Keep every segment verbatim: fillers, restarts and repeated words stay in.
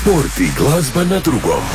Sport i glazba na drugom.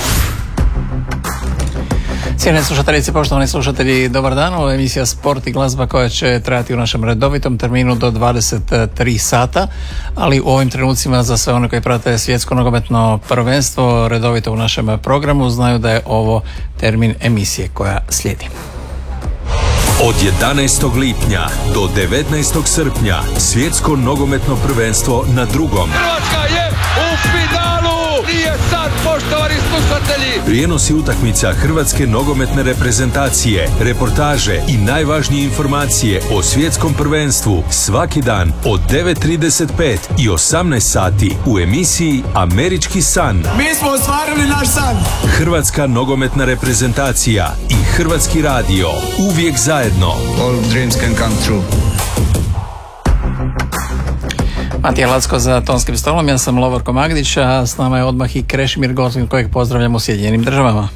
Cijene slušateljice, poštovani slušatelji, dobar dan. Ovo je emisija Sport i glazba koja će trajati u našem redovitom terminu do dvadeset tri sata, ali u ovim trenucima za sve one koji prate svjetsko nogometno prvenstvo redovito u našem programu znaju da je ovo termin emisije koja slijedi. Od jedanaestog lipnja do devetnaestog srpnja svjetsko nogometno prvenstvo na drugom. Hrvatska je u finalu! Nije sad, poštovani slušatelji! Prijenosi utakmica hrvatske nogometne reprezentacije, reportaže i najvažnije informacije o svjetskom prvenstvu svaki dan od devet trideset pet i osamnaest sati u emisiji Američki san. Mi smo ostvarili naš san! Hrvatska nogometna reprezentacija i Hrvatski radio uvijek zajedno. All dreams can come true. Matija Lacko za tonskim stolom, ja sam Lovorko Magdić, a s nama je odmah i Krešimir Gozin kojeg pozdravljamo u Sjedinjenim državama.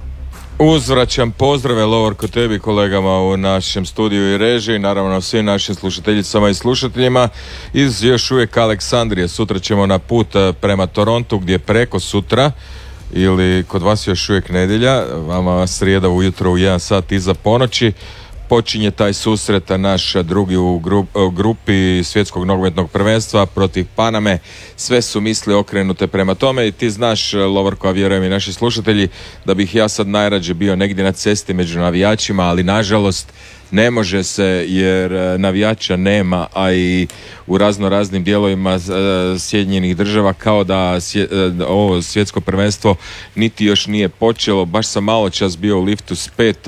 Uzvraćam pozdrave, Lovorko, tebi, kolegama u našem studiju i režiji, naravno svim našim slušateljicama i slušateljima iz još uvijek Aleksandrije. Sutra ćemo na put prema Torontu gdje preko sutra, ili kod vas još uvijek nedjelja, vama srijeda ujutro u jedan sat iza ponoći, počinje taj susret, naš drugi u grupi svjetskog nogometnog prvenstva protiv Paname. Sve su misli okrenute prema tome i ti znaš, Lovorko, a vjerujem i naši slušatelji, da bih ja sad najrađe bio negdje na cesti među navijačima, ali nažalost ne može se jer navijača nema, a i u razno raznim dijelovima Sjedinjenih država kao da ovo svjetsko prvenstvo niti još nije počelo. Baš sam malo čas bio u liftu s pet,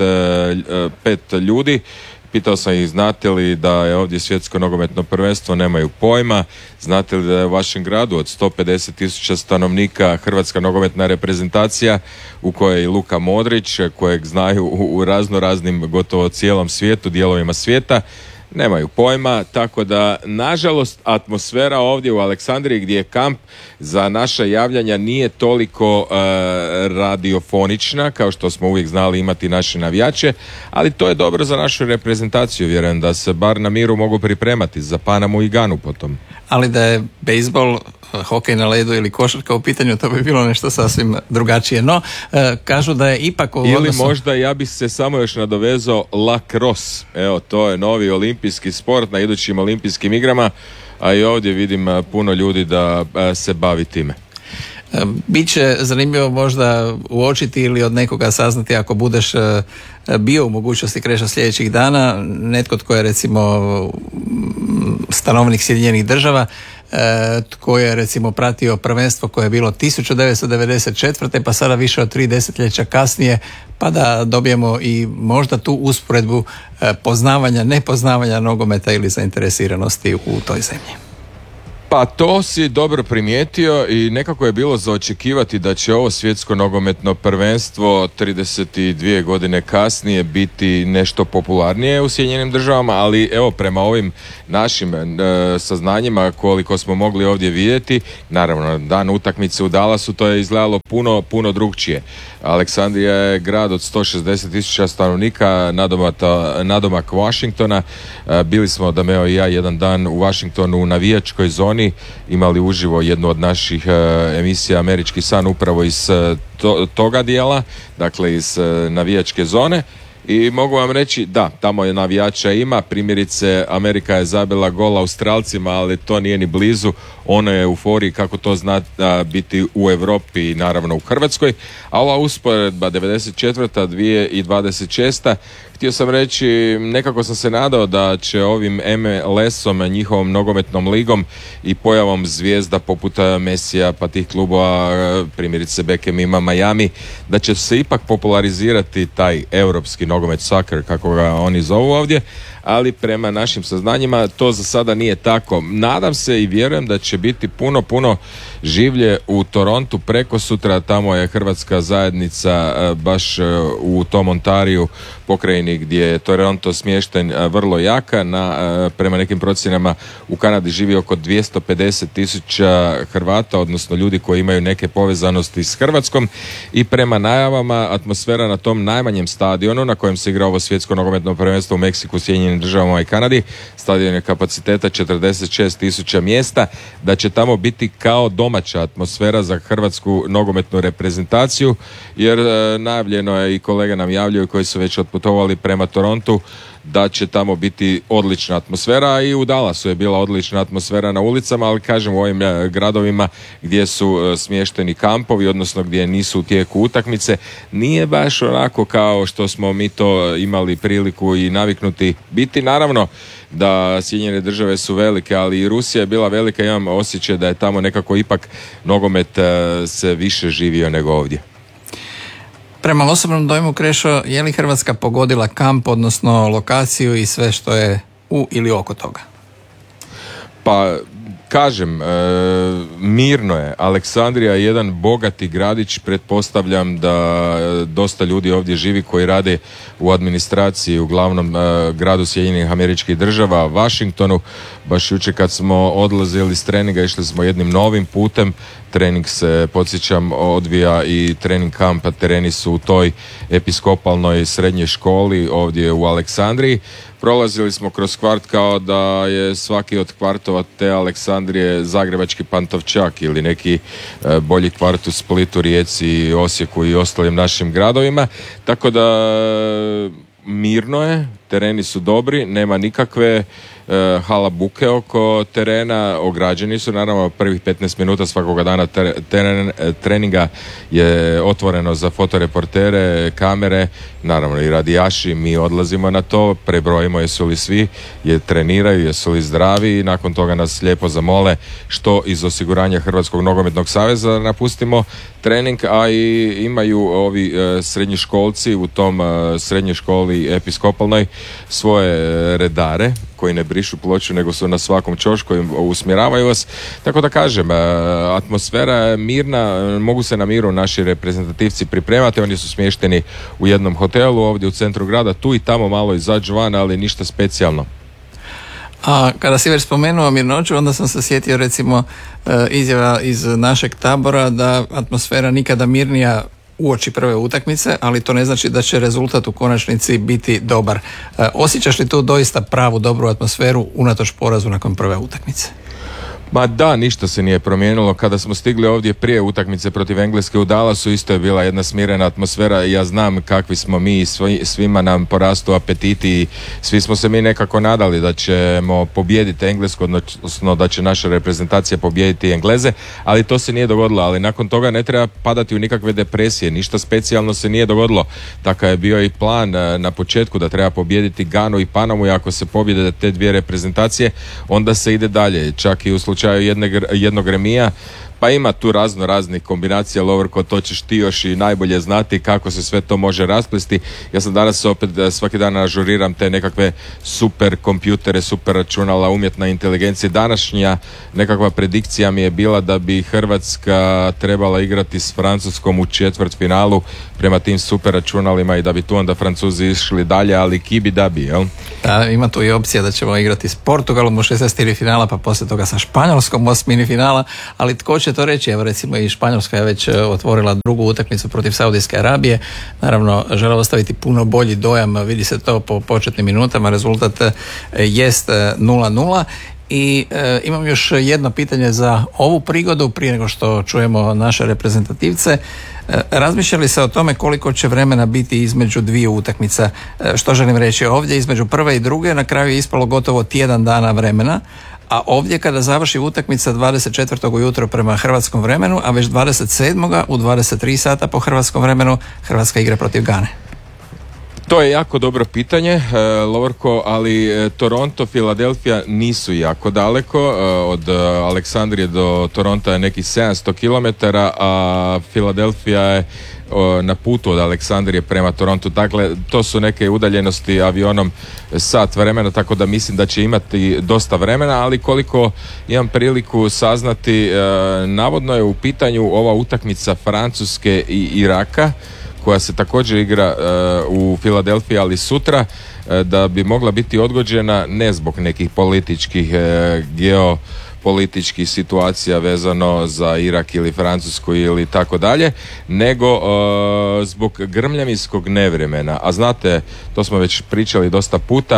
pet ljudi. Pitao sam ih, znate li da je ovdje svjetsko nogometno prvenstvo, nemaju pojma. Znate li da je u vašem gradu od sto pedeset tisuća stanovnika hrvatska nogometna reprezentacija u kojoj je i Luka Modrić, kojeg znaju u razno raznim, gotovo cijelom svijetu, dijelovima svijeta. Nemaju pojma, tako da nažalost atmosfera ovdje u Aleksandriji gdje je kamp za naša javljanja nije toliko uh, radiofonična kao što smo uvijek znali imati naše navijače, ali to je dobro za našu reprezentaciju, vjerujem da se bar na miru mogu pripremati za Panamu i Ganu potom. Ali da je bejsbol, hokej na ledu ili košarka u pitanju, to bi bilo nešto sasvim drugačije. No, e, kažu da je ipak... Ili odnosu... možda ja bi se samo još nadovezao lacrosse. Evo, to je novi olimpijski sport na idućim olimpijskim igrama, a i ovdje vidim puno ljudi da se bavi time. Biće zanimljivo možda uočiti ili od nekoga saznati ako budeš bio u mogućnosti, Kreša, sljedećih dana, netko tko je recimo stanovnik Sjedinjenih država, tko je recimo pratio prvenstvo koje je bilo tisuću devetsto devedeset četvrte pa sada više od tri desetljeća kasnije, pa da dobijemo i možda tu usporedbu poznavanja, nepoznavanja nogometa ili zainteresiranosti u toj zemlji. Pa to si dobro primijetio i nekako je bilo za očekivati da će ovo svjetsko nogometno prvenstvo trideset dvije godine kasnije biti nešto popularnije u Sjedinjenim državama, ali evo prema ovim našim e, saznanjima koliko smo mogli ovdje vidjeti, naravno dan utakmice u Dallasu to je izgledalo puno, puno drugčije. Aleksandrija je grad od sto šezdeset tisuća stanovnika, nadomata, nadomak Washingtona. E, bili smo, Dameo i ja, jedan dan u Washingtonu u navijačkoj zoni, imali uživo jednu od naših e, emisija Američki san upravo iz e, to, toga dijela, dakle iz e, navijačke zone. I mogu vam reći, da, tamo je navijača ima, primjerice Amerika je zabila gol Australcima, ali to nije ni blizu one euforiji kako to zna a, biti u Europi i naravno u Hrvatskoj, a ova usporedba devedeset četvrta dvije tisuće dvadeset šesta htio sam reći, nekako sam se nadao da će ovim M L S-om, njihovom nogometnom ligom i pojavom zvijezda poput Mesija pa tih klubova, primjerice Beckham ima Miami, da će se ipak popularizirati taj europski nogomet, soccer kako ga oni zovu ovdje, ali prema našim saznanjima to za sada nije tako. Nadam se i vjerujem da će biti puno, puno življe u Torontu preko sutra, tamo je hrvatska zajednica baš u tom Ontariju, pokrajini gdje je Toronto smješten, vrlo jaka. Na, prema nekim procjenama u Kanadi živi oko dvjesto pedeset tisuća Hrvata, odnosno ljudi koji imaju neke povezanosti s Hrvatskom, i prema najavama atmosfera na tom najmanjem stadionu na kojem se igra ovo svjetsko nogometno prvenstvo u Meksiku, Sjedinjenim Sjedinjenim državama i Kanadi. Stadion je kapaciteta četrdeset šest tisuća mjesta, da će tamo biti kao domaća atmosfera za hrvatsku nogometnu reprezentaciju, jer e, najavljeno je i kolege nam javljaju koji su već otputovali prema Torontu da će tamo biti odlična atmosfera, i u Dallasu je bila odlična atmosfera na ulicama, ali kažem u ovim gradovima gdje su smješteni kampovi, odnosno gdje nisu u tijeku utakmice, nije baš onako kao što smo mi to imali priliku i naviknuti biti. Naravno da Sjedinjene države su velike, ali i Rusija je bila velika, imam osjećaj da je tamo nekako ipak nogomet se više živio nego ovdje. Prema osobnom dojmu, Krešo, je li Hrvatska pogodila kamp, odnosno lokaciju i sve što je u ili oko toga? Pa, kažem, e, mirno je. Aleksandrija je jedan bogati gradić, pretpostavljam da dosta ljudi ovdje živi koji rade u administraciji u glavnom e, gradu Sjedinjenih Američkih Država, Washingtonu. Baš jučer kad smo odlazili s treninga, išli smo jednim novim putem. Trening se, podsjećam, odvija i trening kampa, tereni su u toj episkopalnoj srednjoj školi ovdje u Aleksandriji. Prolazili smo kroz kvart kao da je svaki od kvartova te Aleksandrije zagrebački Pantovčak ili neki e, bolji kvart u Splitu, Rijeci, Osijeku i ostalim našim gradovima. Tako da mirno je, tereni su dobri, nema nikakve e, halabuke oko terena, ograđeni su, naravno prvih petnaest minuta svakoga dana ter, teren, treninga je otvoreno za fotoreportere, kamere, naravno i radijaši, mi odlazimo na to, prebrojimo jesu li svi, je treniraju, jesu li zdravi, i nakon toga nas lijepo zamole što iz osiguranja Hrvatskog nogometnog saveza napustimo trening, a i imaju ovi e, srednjoškolci u tom e, srednjoj školi episkopalnoj svoje redare koji ne brišu ploču nego su na svakom ćošku i usmjeravaju vas. Tako da kažem, atmosfera je mirna, mogu se na miru naši reprezentativci pripremati, oni su smješteni u jednom hotelu ovdje u centru grada, tu i tamo malo izađu van, ali ništa specijalno. A kada si već spomenuo mirnoću, onda sam se sjetio recimo izjava iz našeg tabora da atmosfera nikada mirnija uoči prve utakmice, ali to ne znači da će rezultat u konačnici biti dobar. E, osjećaš li tu doista pravu dobru atmosferu unatoč porazu nakon prve utakmice? Ma da, ništa se nije promijenilo. Kada smo stigli ovdje prije utakmice protiv Engleske u Dallasu, isto je bila jedna smirena atmosfera. Ja znam kakvi smo mi, svi, svima nam porastu apetiti i svi smo se mi nekako nadali da ćemo pobijediti Englesku, odnosno da će naša reprezentacija pobijediti Engleze, ali to se nije dogodilo. Ali nakon toga ne treba padati u nikakve depresije, ništa specijalno se nije dogodilo. Takav je bio i plan na početku da treba pobijediti Ganu i Panamu, i ako se pobjede te dvije reprezentacije, onda se ide dalje. Čak i u slučaju jednog, jednog remija, pa ima tu razno raznih kombinacija, Lovorko, to ćeš ti još i najbolje znati kako se sve to može rasplesti. Ja sam danas opet svaki dan ažuriram te nekakve super kompjutere, super računala, umjetna inteligencija. Današnja nekakva predikcija mi je bila da bi Hrvatska trebala igrati s Francuskom u četvrtfinalu prema tim super računalima i da bi tu onda Francuzi išli dalje, ali kibi dabi, jel? Da, ima tu i opcija da ćemo igrati s Portugalom u šesnaestini finala, pa poslije toga sa Španjolskom u osmini finala, ali tko će to reći? Evo recimo i Španjolska je već otvorila drugu utakmicu protiv Saudijske Arabije, naravno žele ostaviti puno bolji dojam, vidi se to po početnim minutama, rezultat jest nula nula. I e, imam još jedno pitanje za ovu prigodu prije nego što čujemo naše reprezentativce. E, razmišlja li se o tome koliko će vremena biti između dviju utakmica? E, što želim reći ovdje, između prve i druge na kraju je ispalo gotovo tjedan dana vremena, a ovdje kada završi utakmica dvadeset četvrtog ujutro prema hrvatskom vremenu, a već dvadeset sedmog u dvadeset tri sata po hrvatskom vremenu Hrvatska igra protiv Gane. To je jako dobro pitanje, e, Lovorko, ali e, Toronto, Filadelfija nisu jako daleko, e, od e, Aleksandrije do Toronta je nekih sedamsto kilometara, a Filadelfija je o, na putu od Aleksandrije prema Torontu, dakle to su neke udaljenosti avionom sat vremena, tako da mislim da će imati dosta vremena, ali koliko imam priliku saznati, e, navodno je u pitanju ova utakmica Francuske i Iraka, koja se također igra uh, u Filadelfiji, ali sutra, uh, da bi mogla biti odgođena ne zbog nekih političkih, uh, geopolitičkih situacija vezano za Irak ili Francusku ili tako dalje, nego uh, zbog grmljavinskog nevremena. A znate, to smo već pričali dosta puta,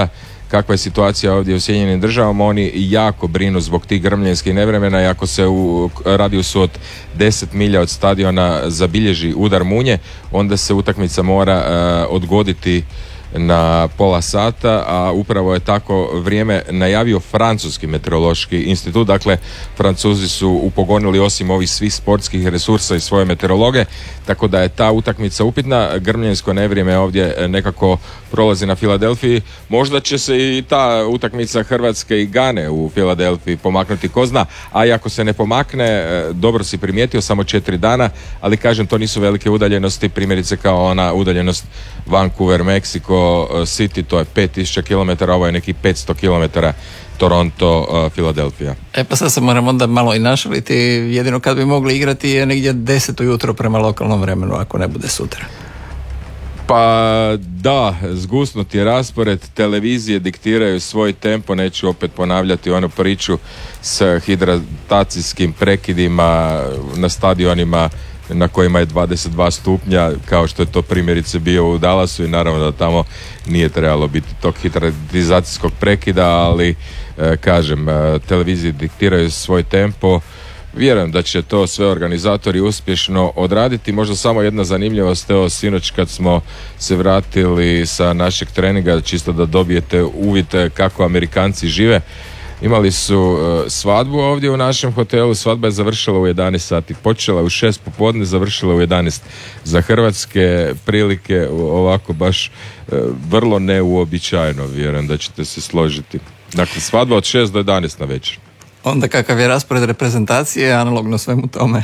kakva je situacija ovdje u Sjedinjenim državama. Oni jako brinu zbog tih grmljenskih nevremena i ako se u radijusu od deset milja od stadiona zabilježi udar munje, onda se utakmica mora uh, odgoditi na pola sata, a upravo je tako vrijeme najavio Francuski meteorološki institut. Dakle, Francuzi su upogonili osim ovih svih sportskih resursa i svoje meteorologe, tako da je ta utakmica upitna. Grmljensko nevrijeme ovdje nekako prolazi na Filadelfiji. Možda će se i ta utakmica Hrvatske i Gane u Filadelfiji pomaknuti, ko zna, a i ako se ne pomakne, dobro si primijetio, samo četiri dana, ali kažem, to nisu velike udaljenosti, primjerice kao ona udaljenost Vancouver, Meksiko City, to je pet tisuća kilometara, ovo je neki petsto kilometara Toronto, Filadelfija. E pa sad se moram onda malo i našaliti, jedino kad bi mogli igrati je negdje deset ujutro prema lokalnom vremenu, ako ne bude sutra. Pa da, zgusnuti je raspored, televizije diktiraju svoj tempo, neću opet ponavljati onu priču s hidratacijskim prekidima na stadionima na kojima je dvadeset dva stupnja, kao što je to primjerice bio u Dallasu, i naravno da tamo nije trebalo biti tog hidratizacijskog prekida, ali e, kažem, e, televizije diktiraju svoj tempo. Vjerujem da će to sve organizatori uspješno odraditi. Možda samo jedna zanimljivost, evo sinoć kad smo se vratili sa našeg treninga, čisto da dobijete uvid kako Amerikanci žive. Imali su uh, svadbu ovdje u našem hotelu, svadba je završila u jedanaest sati, počela u šest popodne, završila u jedanaest. Za hrvatske prilike ovako baš uh, vrlo neuobičajeno, vjerujem da ćete se složiti. Dakle, svadba od šest do jedanaest na večer. Onda kakav je raspored reprezentacije, analogno svemu tome?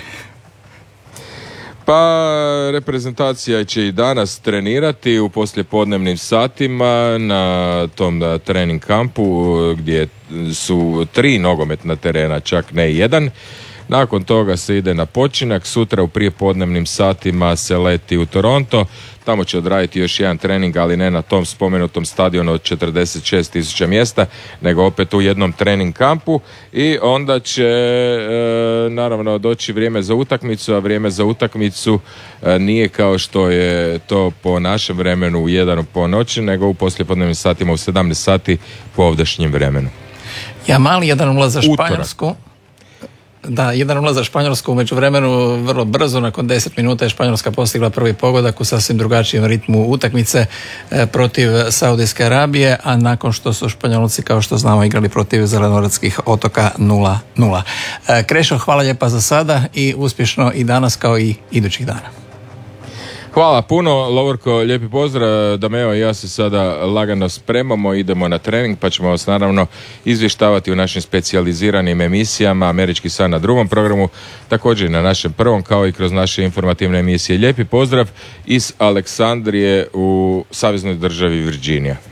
Pa reprezentacija će i danas trenirati u poslijepodnevnim satima na tom trening kampu gdje su tri nogometna terena, čak ne jedan. Nakon toga se ide na počinak, sutra u prijepodnevnim satima se leti u Toronto, tamo će odraditi još jedan trening, ali ne na tom spomenutom stadionu od četrdeset šest tisuća mjesta, nego opet u jednom trening kampu, i onda će e, naravno doći vrijeme za utakmicu, a vrijeme za utakmicu e, nije kao što je to po našem vremenu u jedan po noći, nego u poslijepodnevnim satima u sedamnaest sati po ovdašnjem vremenu. Ja mali jedan ulaz za Španjolsku. Da, jedan ulaz za Španjolsku, u međuvremenu vrlo brzo, nakon deset minuta je Španjolska postigla prvi pogodak u sasvim drugačijem ritmu utakmice e, protiv Saudijske Arabije, a nakon što su Španjolci, kao što znamo, igrali protiv Zelenoradskih otoka nula nula. E, Krešo, hvala lijepa za sada i uspješno i danas kao i idućih dana. Hvala puno, Lovorko, lijepi pozdrav. Dameo i ja se sada lagano spremamo, idemo na trening, pa ćemo vas naravno izvještavati u našim specijaliziranim emisijama, Američki san na drugom programu, također i na našem prvom, kao i kroz naše informativne emisije. Lijepi pozdrav iz Aleksandrije u saveznoj državi Virginija.